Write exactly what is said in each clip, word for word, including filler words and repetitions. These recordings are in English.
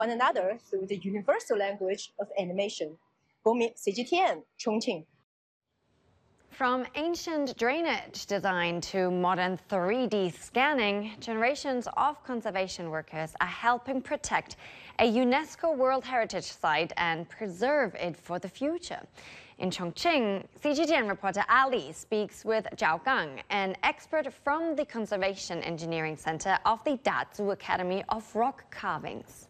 one another through the universal language of animation. Gongmin, C G T N, Chongqing. From ancient drainage design to modern three D scanning, generations of conservation workers are helping protect a UNESCO World Heritage Site and preserve it for the future. In Chongqing, C G T N reporter Ali speaks with Zhao Gang, an expert from the Conservation Engineering Center of the Dazhu Academy of Rock Carvings.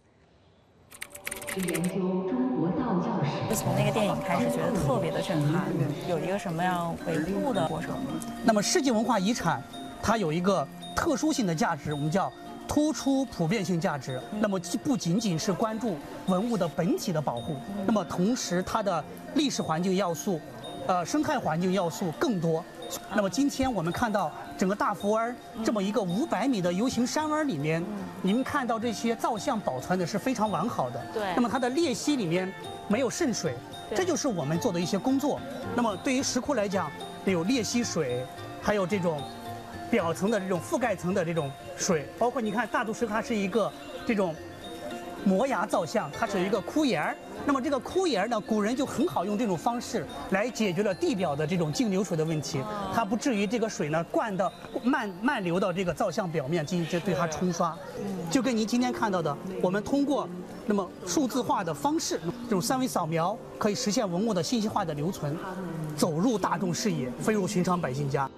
是从那个电影开始，觉得特别的震撼，有一个什么样维护的过程。 那么世界文化遗产，它有一个特殊性的价值，我们叫突出普遍性价值。那么不仅仅是关注文物的本体的保护，那么同时它的历史环境要素、呃生态环境要素更多。那么今天我们看到整个大福湾这么一个五百米的 U 型山湾里面，你们看到这些造像保存的是非常完好的。 对。 那么它的裂隙里面没有渗水，这就是我们做的一些工作。那么对于石窟来讲，有裂隙水，还有这种表层的这种覆盖层的这种水，包括你看大肚石它是一个这种磨牙造像，它是有一个窟檐儿。那么这个窟檐呢，古人就很好用这种方式来解决了地表的这种径流水的问题，它不至于这个水呢灌到漫漫流到这个造像表面进行对它冲刷。就跟您今天看到的，我们通过那么数字化的方式，这种三维扫描可以实现文物的信息化的留存，走入大众视野，飞入寻常百姓家。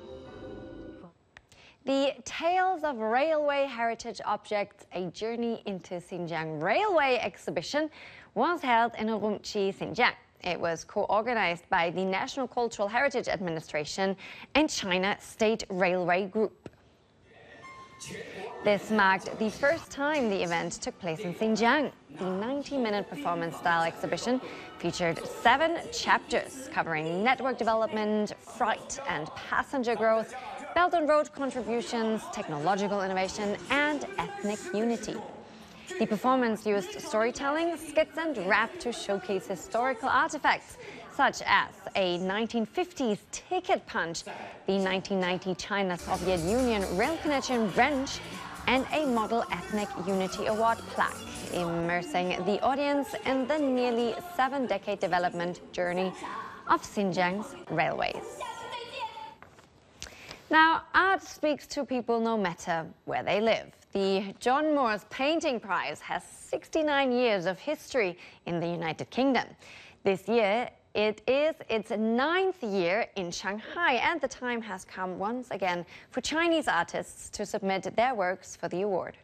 The Tales of Railway Heritage Objects, A Journey into Xinjiang Railway exhibition was held in Urumqi, Xinjiang. It was co-organized by the National Cultural Heritage Administration and China State Railway Group. This marked the first time the event took place in Xinjiang. The ninety minute performance-style exhibition featured seven chapters covering network development, freight and passenger growth, Belt and Road contributions, technological innovation, and ethnic unity. The performance used storytelling, skits, and rap to showcase historical artifacts, such as a nineteen fifties ticket punch, the nineteen ninety China-Soviet Union rail connection wrench, and a Model Ethnic Unity Award plaque, immersing the audience in the nearly seven-decade development journey of Xinjiang's railways. Now, art speaks to people no matter where they live. The John Moores Painting Prize has sixty-nine years of history in the United Kingdom. This year, it is its ninth year in Shanghai, and the time has come once again for Chinese artists to submit their works for the award.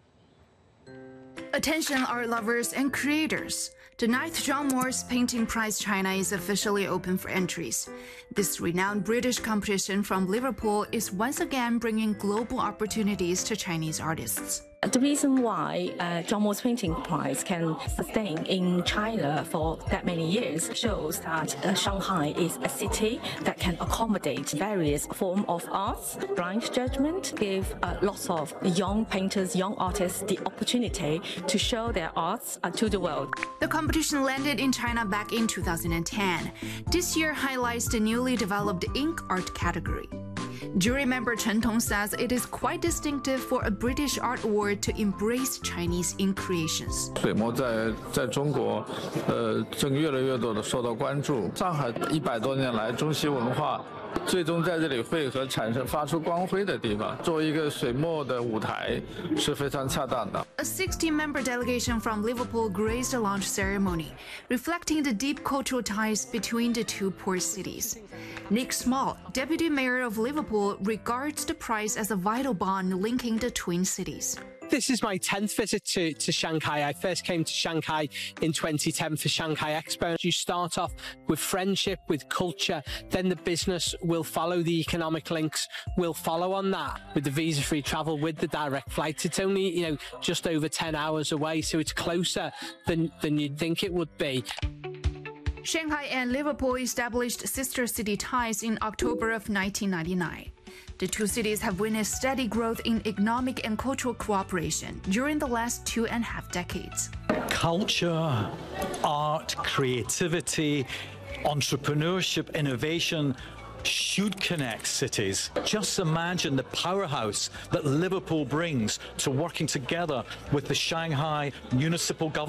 Attention art lovers and creators. The ninth John Moores Painting Prize China is officially open for entries. This renowned British competition from Liverpool is once again bringing global opportunities to Chinese artists. The reason why uh, John Moores Painting Prize can sustain in China for that many years shows that uh, Shanghai is a city that can accommodate various forms of arts. Blind Judgment give uh, lots of young painters, young artists the opportunity to show their arts uh, to the world. The competition landed in China back in two thousand ten. This year highlights the newly developed ink art category. Jury member Chen Tong says it is quite distinctive for a British art award to embrace Chinese ink creations. 水墨在在中国，呃，正越来越多的受到关注。上海一百多年来，中西文化最终在这里汇合，产生发出光辉的地方。作为一个水墨的舞台，是非常恰当的。 A sixteen-member delegation from Liverpool graced the launch ceremony, reflecting the deep cultural ties between the two port cities. Nick Small, deputy mayor of Liverpool, regards the prize as a vital bond linking the twin cities. This is my tenth visit to, to Shanghai. I first came to Shanghai in twenty ten for Shanghai Expo. You start off with friendship, with culture, then the business will follow, the economic links will follow on that. With the visa-free travel, with the direct flights, it's only, you know, just over ten hours away, so it's closer than, than you'd think it would be. Shanghai and Liverpool established sister city ties in October of nineteen ninety-nine. The two cities have witnessed steady growth in economic and cultural cooperation during the last two and a half decades. Culture, art, creativity, entrepreneurship, innovation should connect cities. Just imagine the powerhouse that Liverpool brings to working together with the Shanghai municipal government.